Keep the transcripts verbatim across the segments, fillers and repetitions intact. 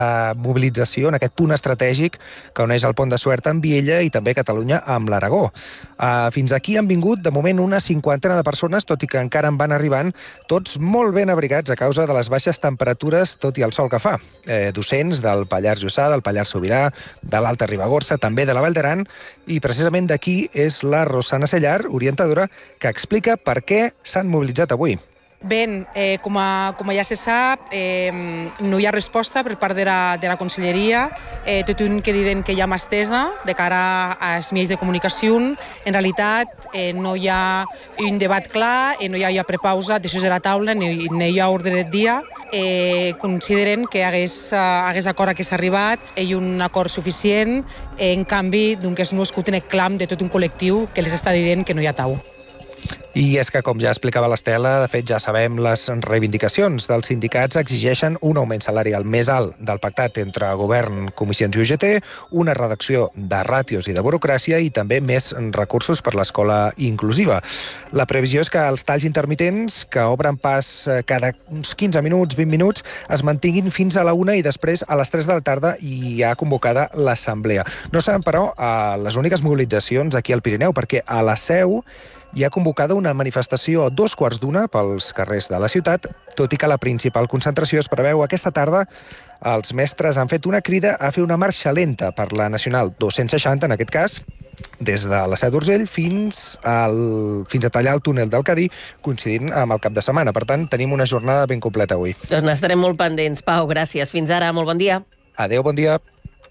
mobilització, en aquest punt estratègic que uneix el pont de Suert amb Viella i també Catalunya amb l'Aragó. Uh, fins aquí han vingut, de moment, una cinquantena de persones, tot i que encara en van arribant, tots molt ben abrigats a causa de les baixes temperatures, tot i el sol que fa. Eh, docents del Pallars Jussà, del Pallars Sobirà, de l'Alta Ribagorça, també de la Vall d'Aran, i precisament d'aquí és la Rosana Sellar, orientadora, que explica per què s'han mobilitzat avui. Bé, eh, com, a, com ja se sap, eh, no hi ha resposta per part de la, de la Conselleria. Eh, tot un que diuen que hi ha mà estesa de cara als mitjans de comunicació. En realitat, eh, no hi ha un debat clar, eh, no hi ha, hi ha prepausa, d'això de la taula, ni, ni hi ha ordre del dia. Eh, consideren que hagués, hagués acord a què s'ha arribat, hi ha un acord suficient, eh, en canvi, doncs, no escolten el clam de tot un col·lectiu que les està dient que no hi ha tau. I és que, com ja explicava l'Estela, de fet ja sabem les reivindicacions dels sindicats exigeixen un augment salarial més alt del pactat entre govern, comissions i U G T, una redacció de ràtios i de burocràcia i també més recursos per l'escola inclusiva. La previsió és que els talls intermitents, que obren pas cada uns quinze minuts, vint minuts, es mantinguin fins a la una i després a les tres de la tarda hi ha convocada l'assemblea. No seran, però, les úniques mobilitzacions aquí al Pirineu, perquè a la Seu hi ha convocada una manifestació a dos quarts d'una pels carrers de la ciutat, tot i que la principal concentració es preveu aquesta tarda. Els mestres han fet una crida a fer una marxa lenta per la Nacional dos-cents seixanta, en aquest cas, des de la Seu d'Urgell fins, al, fins a tallar el túnel del Cadí, coincidint amb el cap de setmana. Per tant, tenim una jornada ben completa avui. Doncs n'estarem molt pendents. Pau, gràcies. Fins ara, molt bon dia. Adéu, bon dia.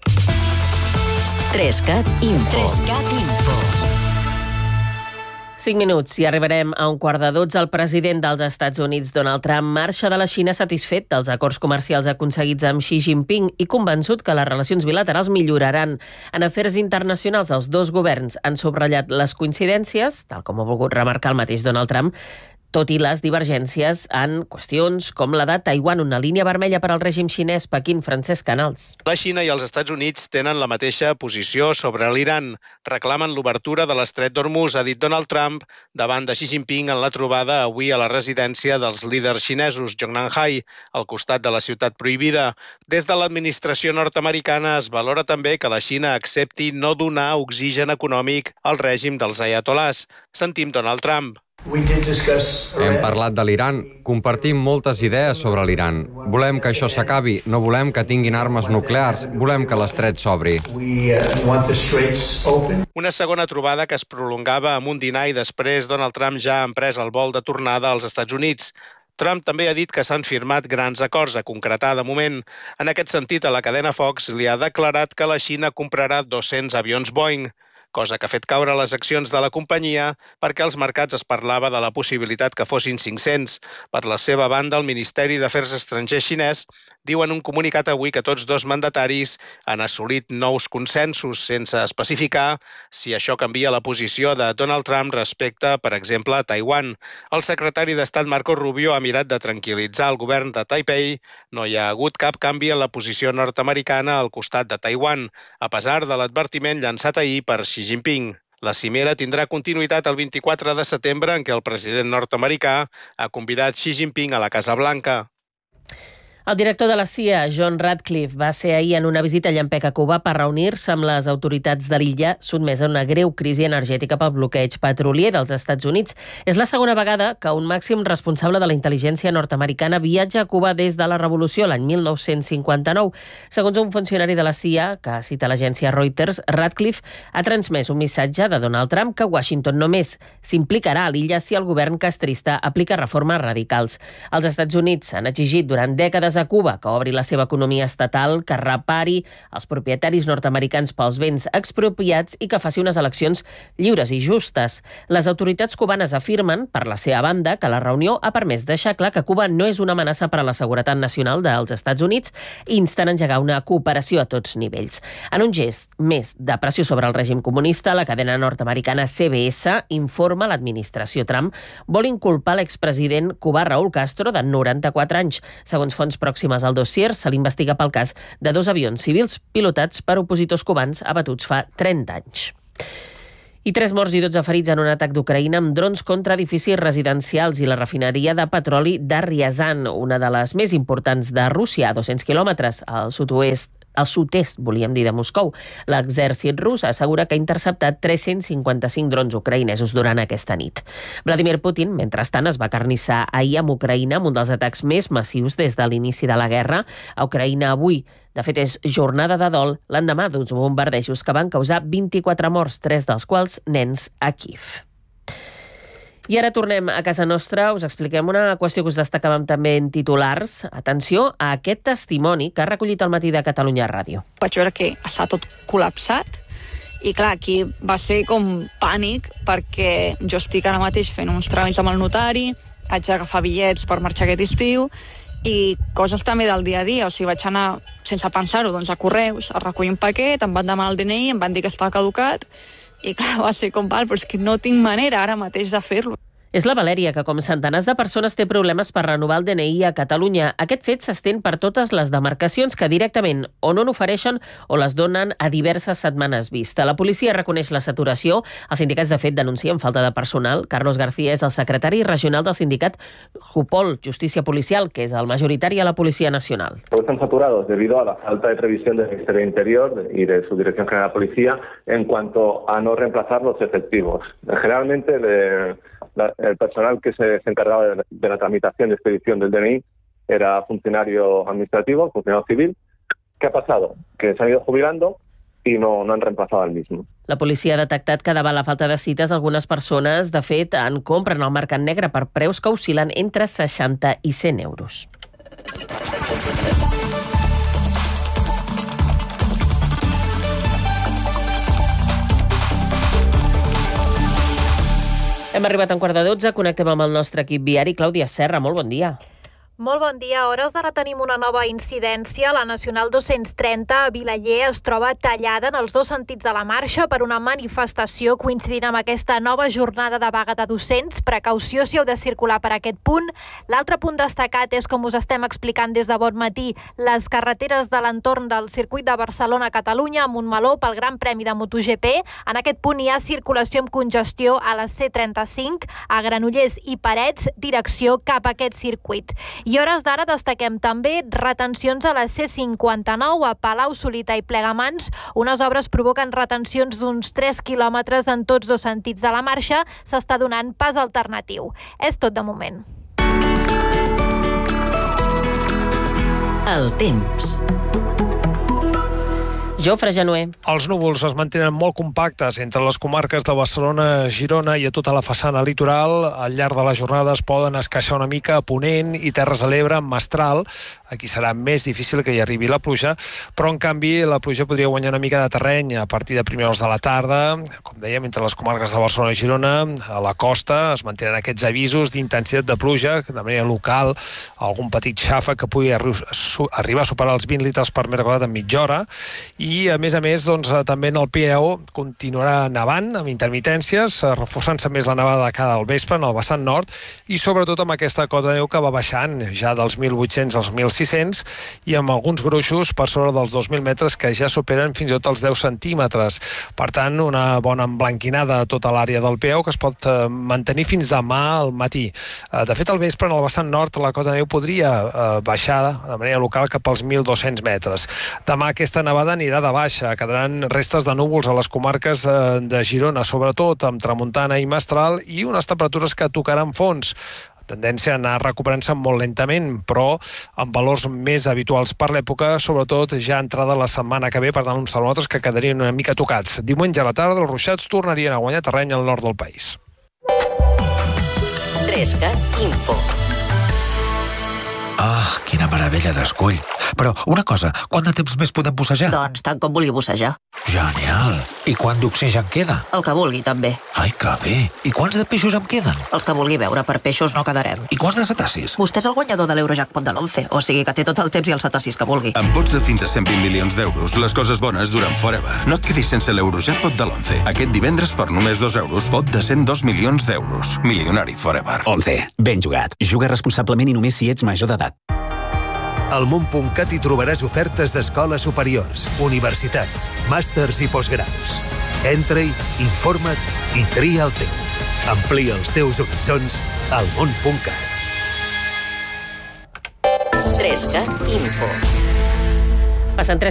Trescat Info. Trescat Info. Cinc minuts i arribarem a un quart de dotze. El president dels Estats Units, Donald Trump, marxa de la Xina satisfet dels acords comercials aconseguits amb Xi Jinping i convençut que les relacions bilaterals milloraran. En afers internacionals, els dos governs han subratllat les coincidències, tal com ha volgut remarcar el mateix Donald Trump, tot i les divergències en qüestions com la de Taiwan, una línia vermella per al règim xinès. Pequín, Francesc Canals. La Xina i els Estats Units tenen la mateixa posició sobre l'Iran. Reclamen l'obertura de l'estret d'Hormuz, ha dit Donald Trump, davant de Xi Jinping en la trobada avui a la residència dels líders xinesos, Zhongnanhai, al costat de la ciutat prohibida. Des de l'administració nord-americana es valora també que la Xina accepti no donar oxigen econòmic al règim dels ayatolars. Sentim Donald Trump. Hem parlat de l'Iran, compartim moltes idees sobre l'Iran. Volem que això s'acabi, no volem que tinguin armes nuclears, volem que l'estret s'obri. Una segona trobada que es prolongava amb un dinar i després Donald Trump ja ha emprès el vol de tornada als Estats Units. Trump també ha dit que s'han firmat grans acords a concretar de moment. En aquest sentit, a la cadena Fox li ha declarat que la Xina comprarà dos-cents avions Boeing, cosa que ha fet caure les accions de la companyia perquè als mercats es parlava de la possibilitat que fossin cinc-cents. Per la seva banda, el Ministeri d'Afers Estrangers xinès diu en un comunicat avui que tots dos mandataris han assolit nous consensos sense especificar si això canvia la posició de Donald Trump respecte, per exemple, a Taiwan. El secretari d'Estat Marco Rubio ha mirat de tranquil·litzar el govern de Taipei. No hi ha hagut cap canvi en la posició nord-americana al costat de Taiwan, a pesar de l'advertiment llançat ahir per Xi Jinping. La cimera tindrà continuïtat el vint-i-quatre de setembre, en què el president nord-americà ha convidat Xi Jinping a la Casa Blanca. El director de la C I A, John Ratcliffe, va ser ahir en una visita llampec a Cuba per reunir-se amb les autoritats de l'illa sotmesa a una greu crisi energètica pel bloqueig petrolier dels Estats Units. És la segona vegada que un màxim responsable de la intel·ligència nord-americana viatja a Cuba des de la Revolució, l'any mil nou-cents cinquanta-nou. Segons un funcionari de la C I A, que cita l'agència Reuters, Ratcliffe ha transmès un missatge de Donald Trump que Washington només s'implicarà a l'illa si el govern castrista aplica reformes radicals. Els Estats Units han exigit durant dècades a Cuba que obri la seva economia estatal, que repari els propietaris nord-americans pels béns expropiats i que faci unes eleccions lliures i justes. Les autoritats cubanes afirmen, per la seva banda, que la reunió ha permès deixar clar que Cuba no és una amenaça per a la seguretat nacional dels Estats Units i insten a engegar una cooperació a tots nivells. En un gest més de pressió sobre el règim comunista, la cadena nord-americana C B S informa l'administració Trump vol inculpar l'expresident cubà Raúl Castro, de noranta-quatre anys. Segons fonts pròximes al dossier, se l'investiga pel cas de dos avions civils pilotats per opositors cubans abatuts fa trenta anys. I tres morts i dotze ferits en un atac d'Ucraïna amb drons contra edificis residencials i la refineria de petroli de Ryazan, una de les més importants de Rússia, a dos-cents quilòmetres al sud-oest al sud-est, volíem dir, de Moscou. L'exèrcit rus assegura que ha interceptat tres-cents cinquanta-cinc drons ucraïnesos durant aquesta nit. Vladimir Putin, mentrestant, es va carnissar ahir amb Ucraïna amb un dels atacs més massius des de l'inici de la guerra. A Ucraïna avui, de fet, és jornada de dol l'endemà d'uns bombardejos que van causar vint-i-quatre morts, tres dels quals nens a Kíev. I ara tornem a casa nostra, us expliquem una qüestió que us destacàvem també en titulars. Atenció a aquest testimoni que ha recollit al Matí de Catalunya Ràdio. Vaig veure que està tot col·lapsat i clar, aquí va ser com pànic perquè jo estic ara mateix fent uns tràmits amb el notari, haig d'agafar bitllets per marxar aquest estiu i coses també del dia a dia, o sigui, vaig anar sense pensar-ho, doncs a Correus, a recollir un paquet, em van demanar el D N I, em van dir que estava caducat i clar, va ser com val, però és que no tinc manera ara mateix de fer-lo. És la Valèria, que com centenars de persones té problemes per renovar el D N I a Catalunya. Aquest fet s'estén per totes les demarcacions que directament o no n'ofereixen o les donen a diverses setmanes vista. La policia reconeix la saturació. Els sindicats, de fet, denuncien falta de personal. Carlos García és el secretari regional del sindicat Jupol, Justícia Policial, que és el majoritari a la Policia Nacional. Están saturados debido a la falta de previsión del Ministerio de Interior y de su Dirección General de Policía en cuanto a no reemplazar los efectivos. Generalmente, de... el personal que se encargaba de la tramitación y expedición del D N I era funcionario administrativo, funcionario civil. ¿Qué ha pasado? Que se han ido jubilando y no, no han reemplazado al mismo. La policia ha detectat que davant la falta de cites algunes persones, de fet, en compren al mercat negre per preus que oscil·len entre seixanta i cent euros. Hem arribat a un quart de dotze, connectem amb el nostre equip viari. Clàudia Serra, molt bon dia. Molt bon dia. A hores d'ara tenim una nova incidència. La Nacional dos-cents trenta a Vilaller es troba tallada en els dos sentits de la marxa per una manifestació coincidint amb aquesta nova jornada de vaga de docents. Precaució si heu de circular per aquest punt. L'altre punt destacat és, com us estem explicant des de bon matí, les carreteres de l'entorn del circuit de Barcelona-Catalunya a Montmeló pel Gran Premi de MotoGP. En aquest punt hi ha circulació amb congestió a la C trenta-cinc, a Granollers i Parets, direcció cap a aquest circuit. I hores d'ara destaquem també retencions a la C cinquanta-nou a Palau-solità i Plegamans. Unes obres provoquen retencions d'uns tres quilòmetres en tots dos sentits de la marxa. S'està donant pas alternatiu. És tot de moment. El temps. Jofre Genuer. Els núvols es mantenen molt compactes entre les comarques de Barcelona, Girona i a tota la façana litoral. Al llarg de la jornada es poden esqueixar una mica a Ponent i Terres de l'Ebre, Mestral. Aquí serà més difícil que hi arribi la pluja, però en canvi la pluja podria guanyar una mica de terreny a partir de primeres de la tarda. Com dèiem, entre les comarques de Barcelona i Girona, a la costa es mantenen aquests avisos d'intensitat de pluja, de manera local, algun petit xàfec que pugui arribar a superar els vint litres per metre quadrat en mitja hora. I, a més a més, doncs, també en el Pirineu continuarà nevant, amb intermitències, reforçant-se més la nevada de cada al vespre en el vessant nord, i sobretot amb aquesta cota de neu que va baixant ja dels mil vuit-cents als mil sis-cents i amb alguns gruixos per sobre dels dos mil metres que ja superen fins i tot els deu centímetres. Per tant, una bona emblanquinada a tota l'àrea del Pirineu que es pot mantenir fins demà al matí. De fet, al vespre en el vessant nord la cota de neu podria baixar de manera local cap als mil dos-cents metres. Demà aquesta nevada anirà de baixa, quedaran restes de núvols a les comarques de Girona, sobretot amb tramuntana i mestral, i unes temperatures que tocaran fons. Tendència a anar recuperant-se molt lentament, però amb valors més habituals per l'època, sobretot ja entrada la setmana que ve, per tant uns termòmetres que quedarien una mica tocats. Diumenge a la tarda els ruixats tornarien a guanyar terreny al nord del país. Trescat Info. Ah, quina meravella d'escull. Però una cosa, quant de temps més podem bussejar? Doncs tant com vulgui bussejar. Genial. I quant d'oxigen queda? El que vulgui, també. Ai, que bé. I quants de peixos em queden? Els que vulgui veure, per peixos no quedarem. I quants de cetacis? Vostè és el guanyador de l'Eurojackpot de l'once, o sigui que té tot el temps i els cetacis que vulgui. Amb pots de fins a cent vint milions d'euros, les coses bones duren forever. No et quedis sense l'Eurojackpot de l'once. Aquest divendres, per només dos euros, pot de cent dos milions d'euros. Milionari forever. once. Ben jugat. Juga responsablement i només si ets major d'edat. Al món punt cat hi trobaràs ofertes d'escoles superiors, universitats, màsters i postgraus. Entra-hi, informa't i tria el teu. Amplia els teus horitzons al món punt cat. tres cat Info. Passen